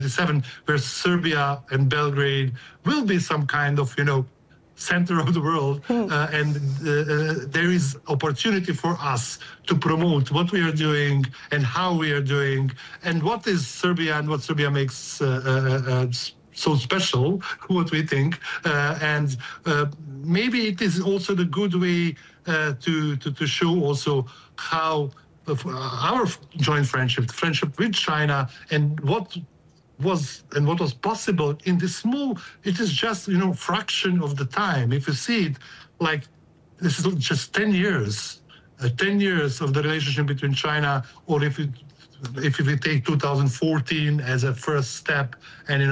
where Serbia and Belgrade will be some kind of, center of the world, and there is opportunity for us to promote what we are doing and how we are doing, and what is Serbia and what Serbia makes so special, what we think, and maybe it is also the good way to show also how our joint friendship with China, and what was possible in this small, it is just, fraction of the time. If you see it, like, this is just 10 years, 10 years of the relationship between China, or if we take 2014 as a first step, and,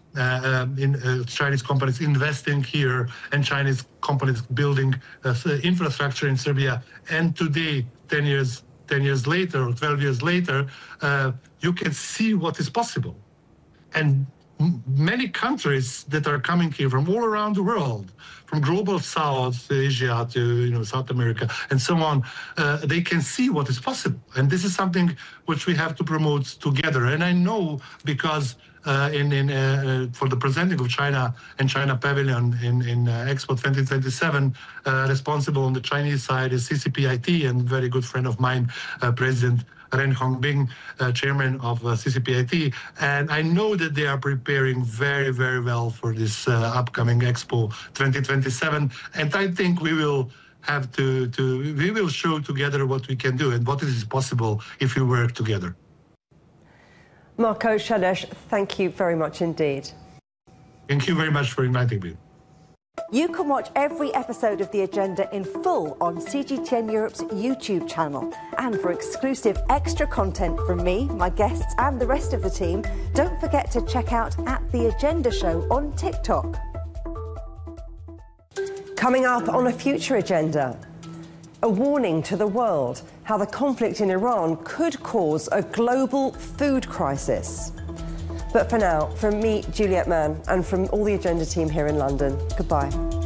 Chinese companies investing here and Chinese companies building infrastructure in Serbia, and today, 10 years later or 12 years later, you can see what is possible. And many countries that are coming here from all around the world, from global South Asia to South America and so on, they can see what is possible. And this is something which we have to promote together. And I know because for the presenting of China and China Pavilion in Expo 2027, responsible on the Chinese side is CCPIT, and very good friend of mine, President Ren Hongbing, chairman of CCPIT, and I know that they are preparing very, very well for this upcoming Expo 2027, and I think we will have we will show together what we can do and what is possible if we work together. Marko Šaleš, thank you very much indeed. Thank you very much for inviting me. You can watch every episode of The Agenda in full on CGTN Europe's YouTube channel. And for exclusive extra content from me, my guests and the rest of the team, don't forget to check out @The Agenda Show on TikTok. Coming up on a future agenda, a warning to the world how the conflict in Iran could cause a global food crisis. But for now, from me, Juliette Mann, and from all the Agenda team here in London, goodbye.